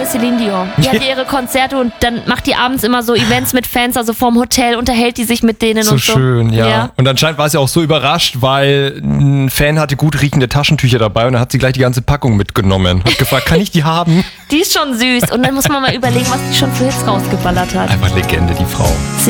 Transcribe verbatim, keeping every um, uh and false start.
Celine Dion. Die hat ja ihre Konzerte und dann macht die abends immer so Events mit Fans, also vorm Hotel, unterhält die sich mit denen so und so. Schön, ja. ja. Und anscheinend war sie auch so überrascht, weil ein Fan hatte gut riechende Taschentücher dabei und dann hat sie gleich die ganze Packung mitgenommen. Hat gefragt, kann ich die haben? Die ist schon süß und dann muss man mal überlegen, was die schon für Hits rausgeballert hat. Einfach Legende, die Frau.